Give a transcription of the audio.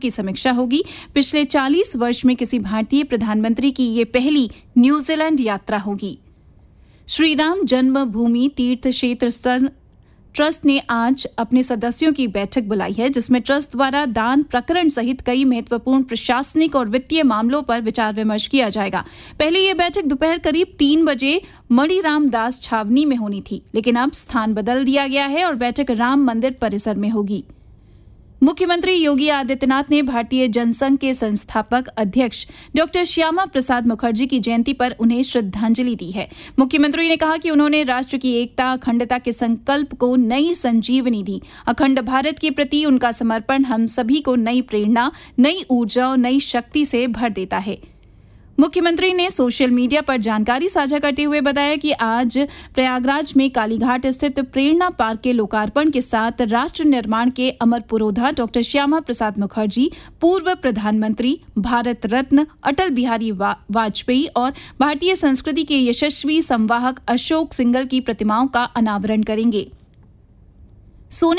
की समीक्षा होगी। पिछले 40 वर्ष में किसी भारतीय प्रधानमंत्री की ये पहली न्यूजीलैंड यात्रा होगी। श्री राम जन्मभूमि तीर्थ क्षेत्र ट्रस्ट ने आज अपने सदस्यों की बैठक बुलाई है, जिसमें ट्रस्ट द्वारा दान प्रकरण सहित कई महत्वपूर्ण प्रशासनिक और वित्तीय मामलों पर विचार विमर्श किया जाएगा। पहले यह बैठक दोपहर करीब 3 बजे मणिराम दास छावनी में होनी थी, लेकिन अब स्थान बदल दिया गया है और बैठक राम मंदिर परिसर में होगी। मुख्यमंत्री योगी आदित्यनाथ ने भारतीय जनसंघ के संस्थापक अध्यक्ष डॉक्टर श्यामा प्रसाद मुखर्जी की जयंती पर उन्हें श्रद्धांजलि दी है। मुख्यमंत्री ने कहा कि उन्होंने राष्ट्र की एकता, अखंडता के संकल्प को नई संजीवनी दी। अखंड भारत के प्रति उनका समर्पण हम सभी को नई प्रेरणा, नई ऊर्जा और नई शक्ति से भर देता है। मुख्यमंत्री ने सोशल मीडिया पर जानकारी साझा करते हुए बताया कि आज प्रयागराज में कालीघाट स्थित प्रेरणा पार्क के लोकार्पण के साथ राष्ट्र निर्माण के अमर पुरोधा डॉक्टर श्यामा प्रसाद मुखर्जी, पूर्व प्रधानमंत्री, भारत रत्न अटल बिहारी वाजपेयी और भारतीय संस्कृति के यशस्वी संवाहक अशोक सिंघल की प्रतिमाओं का अनावरण करेंगे।